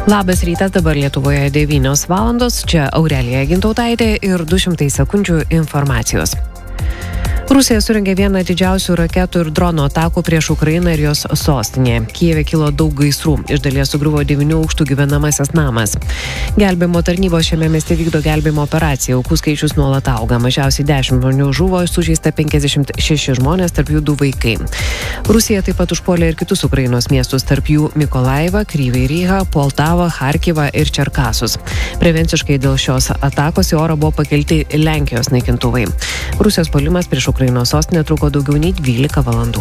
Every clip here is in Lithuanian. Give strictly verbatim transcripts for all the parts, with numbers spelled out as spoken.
Labas rytas, dabar Lietuvoje devynios valandos, čia Aurelija Gintautaitė ir du šimtai sekundžių informacijos. Rusija surengė vieną didžiausių raketų ir dronų atakų prieš Ukrainą ir jos sostinę. Kijeve kilo daug gaisrų, iš dalies sugriuvo devynių aukštų gyvenamasis namas. Gelbėjimo tarnybos šiame mieste vykdo gelbėjimo operaciją, aukų skaičius nuolat auga. Mažiausiai dešimt žmonių žuvo, sužeista penkiasdešimt šeši žmonės, tarp jų du vaikai. Rusija taip pat užpuolė ir kitus Ukrainos miestus, tarp jų Mikolaivą, Kryvį Rygą, Poltavą, Charkivą ir Čerkasus. Prevenciškai dėl šios atakos į orą buvo pakelti Lenkijos naikintuvai. Rusijos puolimas prieš Ukrainos sostinę truko daugiau nei dvylika valandų.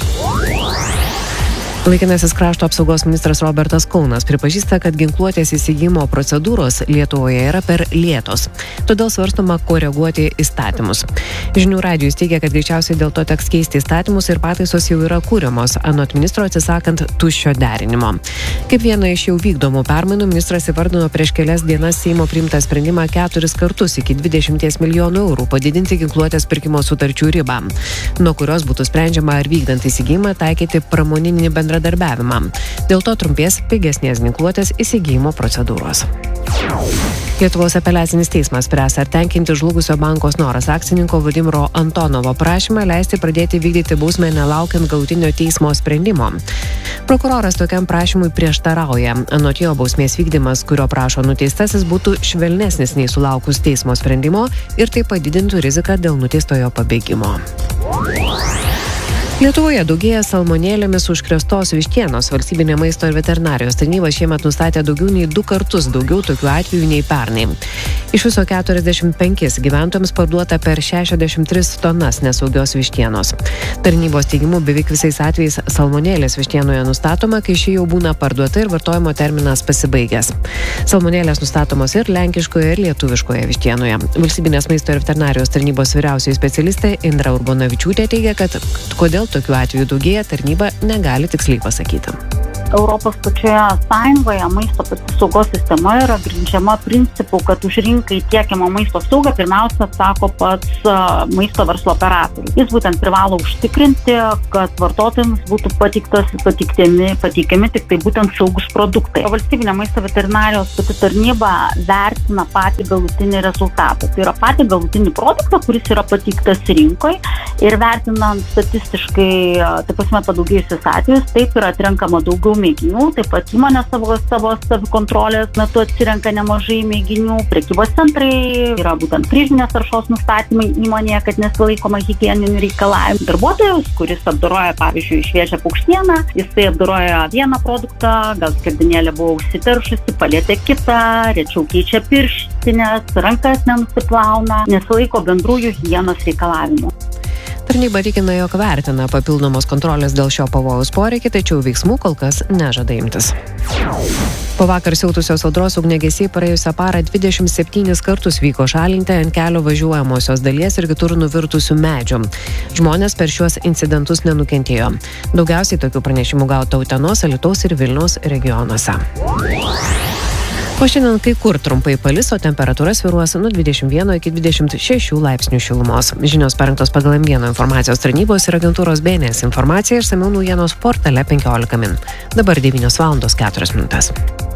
Laikinasis krašto apsaugos ministras Robertas Kaunas pripažįsta, kad ginkluotės įsigijimo procedūros Lietuvoje yra per lėtos. Todėl svarstoma koreguoti įstatymus. Žinių radijui teigia, kad greičiausiai dėl to teks keisti įstatymus ir pataisos jau yra kūriamos, anot ministro atsisakant tuščio derinimo. Kaip vieną iš jau vykdomų permainų ministras įvardino prieš kelias dienas Seimo priimtą sprendimą keturis kartus iki dvidešimties milijonų eurų padidinti ginkluotės pirkimo sutarčių ribą, nuo kurios būtų sprendžiama ar vykdant įsigijimą taikyti pramoninį bendradarbiavimą. Dėl to trumpės pigesnės ginkluotės įsigijimo procedūros. Lietuvos apeliacinis teismas spręs, ar tenkinti žlugusio banko Snoras akcininko Vladimiro Antonovo prašymą leisti pradėti vykdyti bausmę nelaukiant galutinio teismo sprendimo. Prokuroras tokiam prašymui prieštarauja. Anot jo, bausmės vykdymas, kurio prašo nuteistasis, būtų švelnesnis nei sulaukus teismo sprendimo ir tai padidintų riziką dėl nuteistojo pabėgimo. Lietuvoje daugėja salmonėlėmis užkrėstos vištienos. Valstybinė maisto ir veterinarijos tarnyba šiemet nustatė daugiau nei du kartus daugiau tokių atvejų nei pernai. Iš viso keturiasdešimt penkis gyventojams parduota per šešiasdešimt tris tonas nesaugios vištienos. Tarnybos teigimu beveik visais atvejais salmonėlės vištienoje nustatoma, kai ši jau būna parduota ir vartojimo terminas pasibaigęs. Salmonėlės nustatomos ir lenkiškoje, ir lietuviškoje vištienoje. Valstybinės maisto ir veterinarijos tarnybos vyriausioji specialistė Indra Urbonavičiūtė teigia, kad kodėl tokių atvejų daugėja, tarnyba negali tiksliai pasakyti. Europos pačioje sąjungoje maisto pati saugos sistema yra grindžiama principu, kad už rinkai tiekiamą maisto saugą pirmiausia atsako pats maisto verslo operatorius. Jis būtent privalo užtikrinti, kad vartotojams būtų pateiktas, pateikiami, pateikiami tik tai būtent saugus produktai. Valstybinė maisto veterinarijos pati tarnyba vertina patį galutinį rezultatą. Tai yra patį galutinį produktą, kuris yra pateiktas rinkoje ir vertinant statistiškai, taip pasme padaugėjusius atvejus, taip yra atrenkama daugiau mėginių, taip pat įmonė savo, savo savikontrolės metu atsirenka nemažai mėginių, prekybos centrai yra būtent kryžminės taršos nustatymai įmonėje, kad nesilaikoma higieninių reikalavimų. Darbuotojas, kuris apdoroja, pavyzdžiui, šviežią paukštieną, jisai apdoroja vieną produktą, gal skardinėlė buvo užsiteršusi, palietė kitą, rečiau keičia pirštines, rankas nenusiplauna, nesilaiko bendrųjų higienos reikalavimų. Tarnyba tikina, jog vertina papildomos kontrolės dėl šio pavojaus poreikį, tačiau veiksmų kol kas nežada imtis. Po vakar siautusios audros ugniagesiai praėjusią parą dvidešimt septynis kartus vyko šalinti ant kelio važiuojamosios dalies ir kitur nuvirtusių medžių. Žmonės per šiuos incidentus nenukentėjo. Daugiausiai tokių pranešimų gauta Utenos, Alytaus ir Vilniaus regionuose. O šiandien kai kur trumpai palis, o temperatūra svyruos nuo dvidešimt vieno iki dvidešimt šešių laipsnių šilumos. Žinios parengtos pagal M vieno informacijos tarnybos ir agentūros B N S informacija, išsamiau naujienos portale penkiolika min. Dabar devynios valandos keturios minutės.